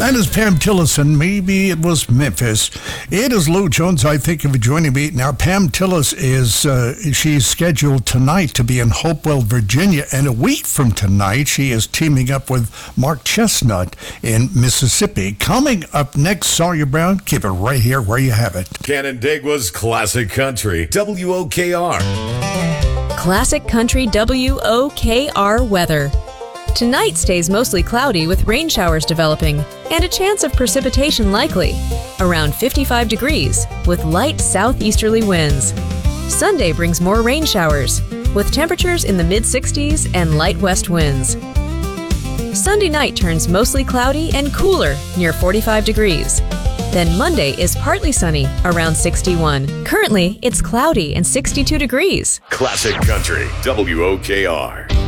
That is Pam Tillison. Maybe it was Memphis. It is Lou Jones. I thank you for joining me. Now, Pam Tillis she's scheduled tonight to be in Hopewell, Virginia. And a week from tonight, she is teaming up with Mark Chestnut in Mississippi. Coming up next, Sawyer Brown, keep it right here where you have it. Canandaigua's Classic Country, WOKR. Classic Country WOKR weather. Tonight stays mostly cloudy with rain showers developing and a chance of precipitation likely, around 55 degrees with light southeasterly winds. Sunday brings more rain showers with temperatures in the mid-60s and light west winds. Sunday night turns mostly cloudy and cooler near 45 degrees. Then Monday is partly sunny around 61. Currently, it's cloudy and 62 degrees. Classic Country, WOKR.